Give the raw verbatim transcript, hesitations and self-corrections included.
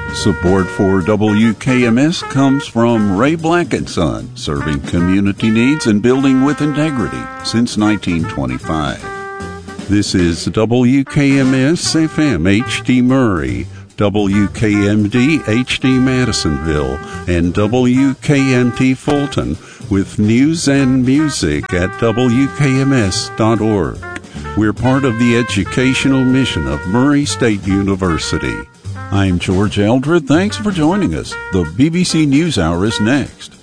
Support for W K M S comes from Ray Black and Son, serving community needs and building with integrity since nineteen twenty-five. This is W K M S F M H D Murray, W K M D H D Madisonville, and W K M T Fulton with news and music at W K M S dot org. We're part of the educational mission of Murray State University. I'm George Eldred. Thanks for joining us. The B B C NewsHour is next.